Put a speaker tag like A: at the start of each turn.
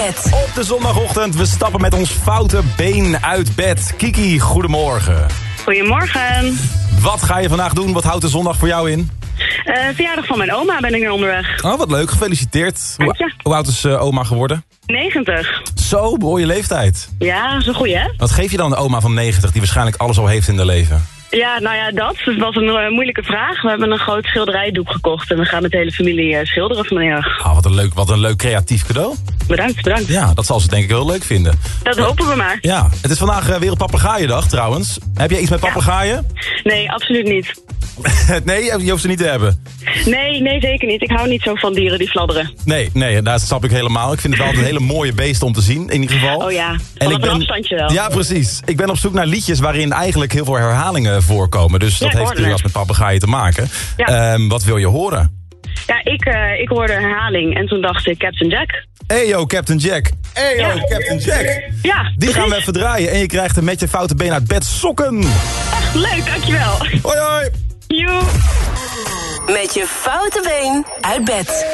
A: bed.
B: Op de zondagochtend, we stappen met ons foute been uit bed. Kiki, goedemorgen.
C: Goedemorgen.
B: Wat ga je vandaag doen? Wat houdt de zondag voor jou in?
C: Verjaardag van mijn oma ben ik nu onderweg.
B: Oh, wat leuk. Gefeliciteerd.
C: Dank je.
B: Hoe oud is oma geworden?
C: 90.
B: Zo, mooie leeftijd.
C: Ja, dat is een goeie, hè?
B: Wat geef je dan een oma van 90 die waarschijnlijk alles al heeft in haar leven?
C: Ja, nou ja, dat was een moeilijke vraag. We hebben een groot schilderijdoek gekocht en we gaan met de hele familie schilderen vanmiddag.
B: Ah, wat een leuk creatief cadeau.
C: Bedankt.
B: Ja, dat zal ze denk ik heel leuk vinden.
C: Dat hopen we maar.
B: Ja, het is vandaag Wereldpapegaaiendag trouwens. Heb jij iets met papegaaien?
C: Nee, absoluut niet.
B: Nee, je hoeft ze niet te hebben.
C: Nee, zeker niet. Ik hou niet zo van dieren die fladderen.
B: Nee, dat snap ik helemaal. Ik vind het wel een hele mooie beesten om te zien, in ieder geval.
C: Oh ja,
B: En
C: van een afstandje wel.
B: Ja, precies. Ik ben op zoek naar liedjes waarin eigenlijk heel veel herhalingen voorkomen. Dus dat heeft natuurlijk wat met papegaaien te maken.
C: Ja.
B: Wat wil je horen?
C: Ja, ik hoorde een herhaling en toen dacht ik Captain Jack.
B: Eyo, Captain Jack. Eyo,
C: Ja.
B: Captain Jack.
C: Ja,
B: Die gaan we
C: precies.
B: even draaien en je krijgt een met je foute been uit bed sokken.
C: Echt leuk, dankjewel.
B: Hoi hoi.
C: Joe.
A: Met je foute been uit bed.